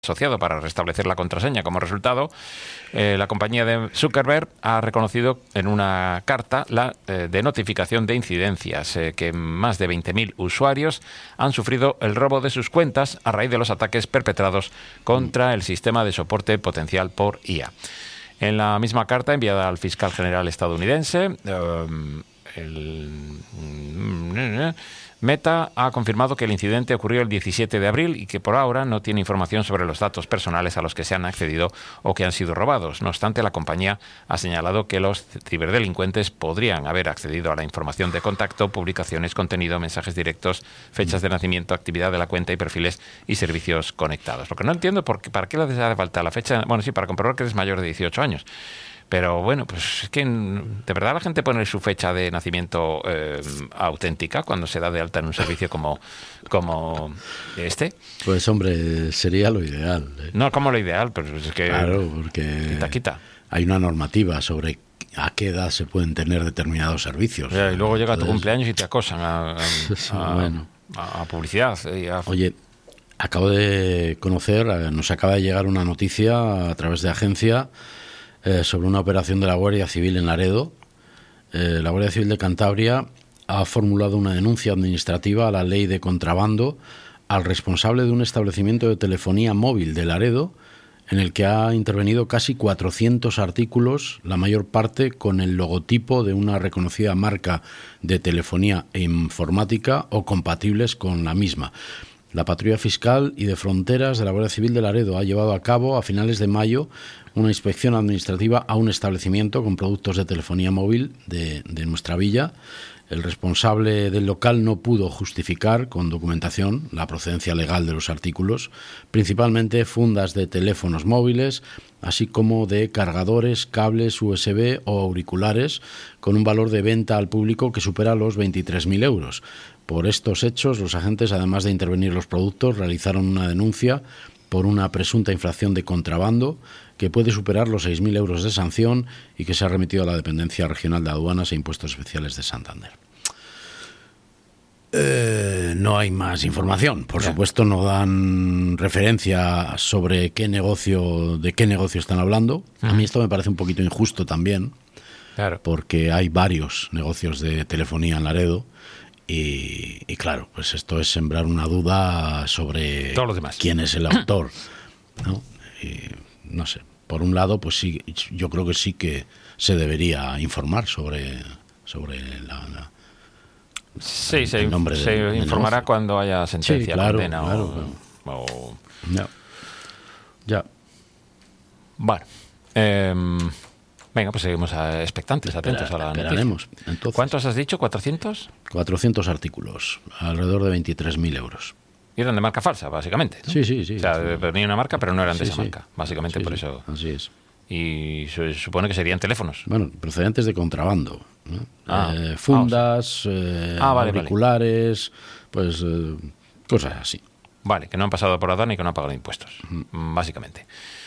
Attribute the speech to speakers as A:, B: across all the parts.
A: asociado para restablecer la contraseña. Como resultado, la compañía de Zuckerberg ha reconocido en una carta la de notificación de incidencias que más de 20.000 usuarios han sufrido el robo de sus cuentas a raíz de los ataques perpetrados contra el sistema de soporte potencial por IA. En la misma carta enviada al fiscal general estadounidense, Meta ha confirmado que el incidente ocurrió el 17 de abril y que por ahora no tiene información sobre los datos personales a los que se han accedido o que han sido robados. No obstante, la compañía ha señalado que los ciberdelincuentes podrían haber accedido a la información de contacto, publicaciones, contenido, mensajes directos, fechas de nacimiento, actividad de la cuenta y perfiles y servicios conectados. Lo que no entiendo es para qué les hace falta la fecha. Bueno, sí, para comprobar que eres mayor de 18 años. Pero bueno, pues es que de verdad la gente pone su fecha de nacimiento auténtica cuando se da de alta en un servicio como este.
B: Pues hombre, sería lo ideal.
A: No como lo ideal, pero es que...
B: Claro, porque
A: quita.
B: Hay una normativa sobre a qué edad se pueden tener determinados servicios.
A: Y luego llega tu cumpleaños y te acosan a publicidad.
B: Oye, acabo de conocer, nos acaba de llegar una noticia a través de agencia sobre una operación de la Guardia Civil en Laredo. La Guardia Civil de Cantabria ha formulado una denuncia administrativa a la ley de contrabando al responsable de un establecimiento de telefonía móvil de Laredo, en el que ha intervenido casi 400 artículos, la mayor parte con el logotipo de una reconocida marca de telefonía e informática o compatibles con la misma. La Patrulla Fiscal y de Fronteras de la Guardia Civil de Laredo ha llevado a cabo a finales de mayo una inspección administrativa a un establecimiento con productos de telefonía móvil de nuestra villa. El responsable del local no pudo justificar con documentación la procedencia legal de los artículos, principalmente fundas de teléfonos móviles, así como de cargadores, cables USB o auriculares, con un valor de venta al público que supera los 23.000 euros. Por estos hechos, los agentes, además de intervenir los productos, realizaron una denuncia por una presunta infracción de contrabando que puede superar los 6.000 euros de sanción y que se ha remitido a la Dependencia Regional de Aduanas e Impuestos Especiales de Santander. No hay más información. Por supuesto, no dan referencia sobre de qué negocio están hablando. A mí esto me parece un poquito injusto también, porque hay varios negocios de telefonía en Laredo. Y claro, pues esto es sembrar una duda sobre
A: todos los demás.
B: Quién es el autor, ¿no? Y, no sé, por un lado, pues sí, yo creo que sí que se debería informar sobre
A: el nombre se informará negocio. Cuando haya sentencia, condena
B: claro. Ya.
A: Bueno, venga, pues seguimos atentos a la noticia. Entonces, ¿cuántos has dicho? ¿400?
B: 400 artículos, alrededor de 23.000 euros.
A: Y eran de marca falsa, básicamente, ¿no?
B: Sí.
A: O sea, venía una marca, pero no eran de esa marca, básicamente por eso.
B: Así es.
A: Y se supone que serían teléfonos.
B: Bueno, procedentes de contrabando, ¿no? Fundas, auriculares, pues cosas así.
A: Vale, que no han pasado por aduana y que no han pagado impuestos, básicamente.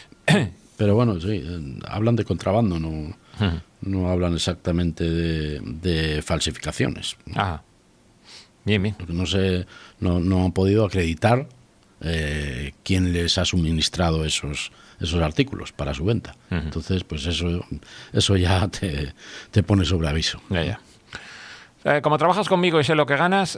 B: Pero bueno, sí, hablan de contrabando, no hablan exactamente de falsificaciones.
A: Ajá. Bien.
B: Porque no han podido acreditar quién les ha suministrado esos artículos para su venta. Entonces, pues eso ya te pone sobre aviso.
A: Ya. Como trabajas conmigo y sé lo que ganas,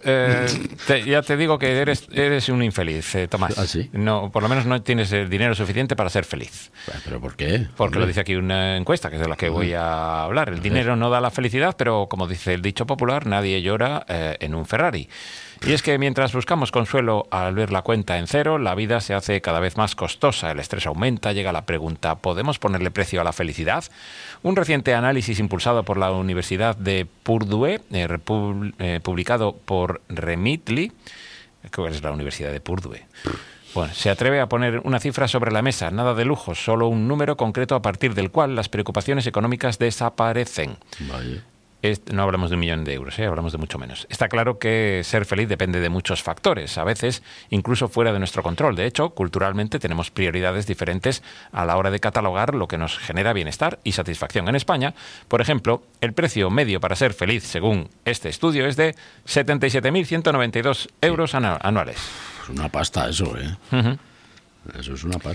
A: ya te digo que eres un infeliz, Tomás.
B: ¿Ah, sí?
A: No, por lo menos no tienes el dinero suficiente para ser feliz.
B: ¿Pero por qué?
A: Porque lo dice aquí una encuesta, que es de la que voy a hablar. El dinero no da la felicidad, pero como dice el dicho popular, nadie llora en un Ferrari. Y es que mientras buscamos consuelo al ver la cuenta en cero, la vida se hace cada vez más costosa, el estrés aumenta, llega la pregunta, ¿podemos ponerle precio a la felicidad? Un reciente análisis impulsado por la Universidad de Purdue, publicado por Remitly, ¿cuál es la Universidad de Purdue? Bueno, se atreve a poner una cifra sobre la mesa, nada de lujos, solo un número concreto a partir del cual las preocupaciones económicas desaparecen.
B: Vaya.
A: No hablamos de 1 millón de euros, hablamos de mucho menos. Está claro que ser feliz depende de muchos factores, a veces incluso fuera de nuestro control. De hecho, culturalmente tenemos prioridades diferentes a la hora de catalogar lo que nos genera bienestar y satisfacción. En España, por ejemplo, el precio medio para ser feliz, según este estudio, es de 77.192 euros anuales.
B: Es una pasta eso, ¿eh? Eso es una